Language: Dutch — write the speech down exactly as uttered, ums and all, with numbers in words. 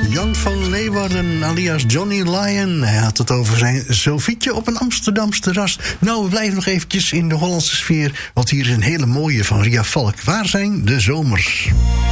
Jan van Leeuwarden, alias Johnny Lion. Hij had het over zijn Sofietje op een Amsterdamse terras. Nou, we blijven nog eventjes in de Hollandse sfeer, want hier is een hele mooie van Ria Valk. Waar zijn de zomers?